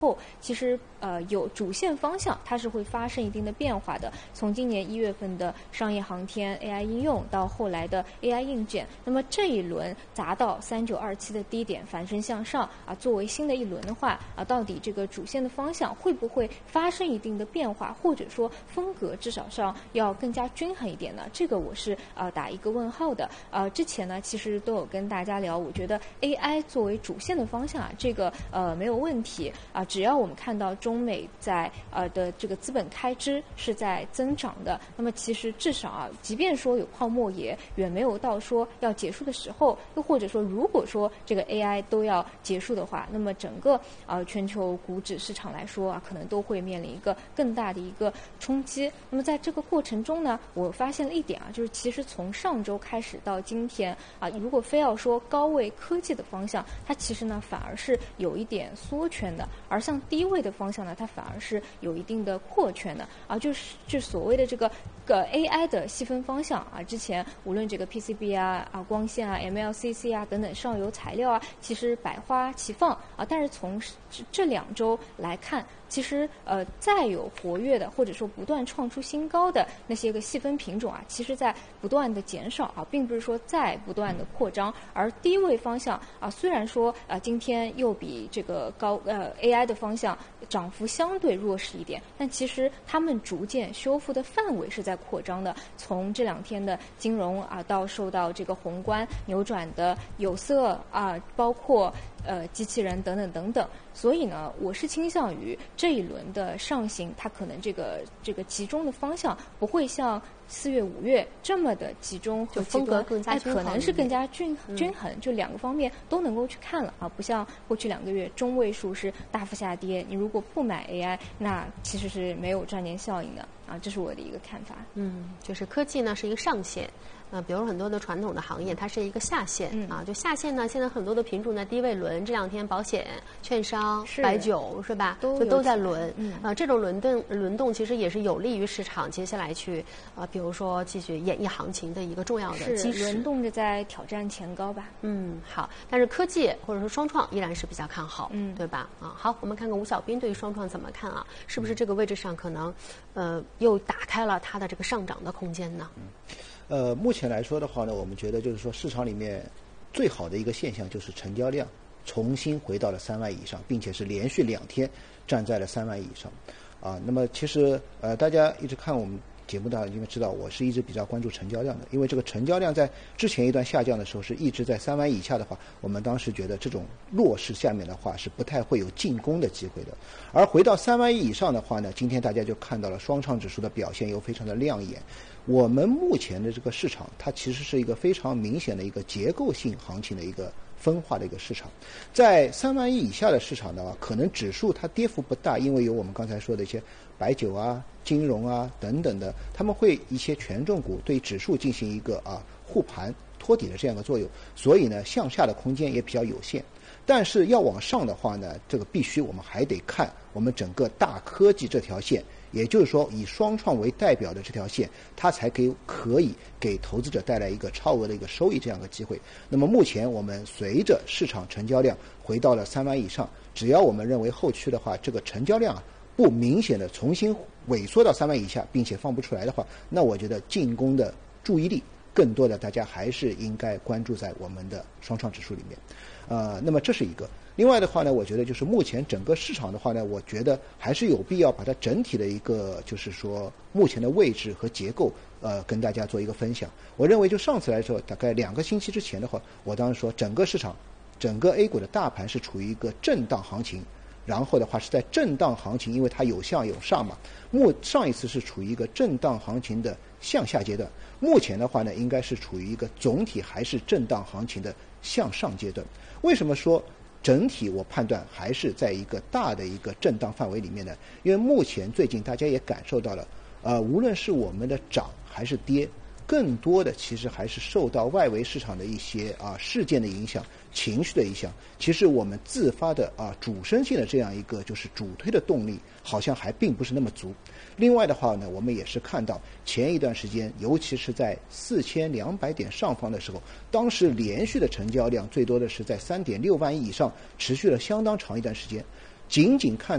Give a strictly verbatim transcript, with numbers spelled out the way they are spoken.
后，其实呃有主线方向，它是会发生一定的变化的。从今年一月份的商业航天 A I 应用，到后来的 A I 硬件，那么这一轮砸到三九二七的低点，反身向上啊，作为新的一轮的话啊，到底这个主线的方向会不会发生一定的变化，或者说风格至少上要更加均衡一点呢？这个我是呃打一个问号的。呃，之前呢其实都有跟大家聊，我觉得 A I 作为主线的方向啊，这个呃没有问题啊。只要我们看到中美在呃的这个资本开支是在增长的，那么其实至少啊，即便说有泡沫，也远没有到说要结束的时候。又或者说，如果说这个 A I 都要结束的话，那么整个呃全球股指市场来说啊，可能都会面临一个更大的一个冲击。那么在这个过程中呢，我发现了一点啊，就是其实从上周开始到今天啊，如果非要说高位科技的方向，它其实呢反而是有一点缩圈的。而像低位的方向呢，它反而是有一定的扩圈的啊，就是就所谓的这个个 A I 的细分方向啊，之前无论这个 P C B 啊、啊光线啊、M L C C 啊等等上游材料啊，其实百花齐放啊，但是从这这两周来看，其实呃再有活跃的或者说不断创出新高的那些个细分品种啊，其实在不断的减少啊，并不是说在不断的扩张。而低位方向啊，虽然说啊今天又比这个高呃 A I 的方向涨幅相对弱势一点，但其实他们逐渐修复的范围是在扩张的。从这两天的金融啊，到受到这个宏观扭转的有色啊，包括呃机器人等等等等。所以呢，我是倾向于这一轮的上行，它可能这个这个集中的方向不会像四月、五月这么的集中和风格更加均衡， 可能是更加均均衡，就两个方面都能够去看了啊，不像过去两个月中位数是大幅下跌，你如果不买 A I， 那其实是没有赚钱效应的啊，这是我的一个看法。 嗯，就是科技呢是一个上限。呃，比如很多的传统的行业，它是一个下限、嗯、啊，就下限呢，现在很多的品种在低位轮，这两天保险、券商、白酒是吧， 都就都在轮。 嗯啊，这种轮动轮动其实也是有利于市场接下来去啊，比如说继续演绎行情的一个重要的基石。 轮动着在挑战前高吧。 嗯，好，但是科技或者说双创依然是比较看好， 嗯， 对吧？啊，好，我们看看吴小斌对于双创怎么看啊？是不是这个位置上可能呃又打开了它的这个上涨的空间呢？ 嗯呃，目前来说的话呢，我们觉得就是说市场里面最好的一个现象就是成交量重新回到了三万以上，并且是连续两天站在了三万以上。啊，那么其实呃，大家一直看我们节目的应该知道，我是一直比较关注成交量的，因为这个成交量在之前一段下降的时候是一直在三万以下的话，我们当时觉得这种弱势下面的话是不太会有进攻的机会的。而回到三万亿以上的话呢，今天大家就看到了双创指数的表现又非常的亮眼。我们目前的这个市场，它其实是一个非常明显的一个结构性行情的一个分化的一个市场。在三万亿以下的市场的话，可能指数它跌幅不大，因为有我们刚才说的一些白酒啊、金融啊等等的，他们会一些权重股对指数进行一个啊护盘托底的这样一个作用，所以呢向下的空间也比较有限。但是要往上的话呢，这个必须我们还得看我们整个大科技这条线，也就是说以双创为代表的这条线，它才给可以给投资者带来一个超额的一个收益这样的机会。那么目前我们随着市场成交量回到了三万以上，只要我们认为后期的话这个成交量啊不明显的重新萎缩到三万以下，并且放不出来的话，那我觉得进攻的注意力更多的大家还是应该关注在我们的双创指数里面。呃，那么这是一个。另外的话呢，我觉得就是目前整个市场的话呢，我觉得还是有必要把它整体的一个就是说目前的位置和结构呃跟大家做一个分享。我认为就上次来说，大概两个星期之前的话，我当时说整个市场整个 A 股的大盘是处于一个震荡行情，然后的话是在震荡行情，因为它有向有上嘛。目上一次是处于一个震荡行情的向下阶段，目前的话呢，应该是处于一个总体还是震荡行情的向上阶段。为什么说整体我判断还是在一个大的一个震荡范围里面呢？因为目前最近大家也感受到了，呃，无论是我们的涨还是跌，更多的其实还是受到外围市场的一些啊事件的影响、情绪的影响。其实我们自发的啊主升性的这样一个就是主推的动力，好像还并不是那么足。另外的话呢，我们也是看到前一段时间，尤其是在四千两百点上方的时候，当时连续的成交量最多的是在三点六万亿以上，持续了相当长一段时间。 仅仅看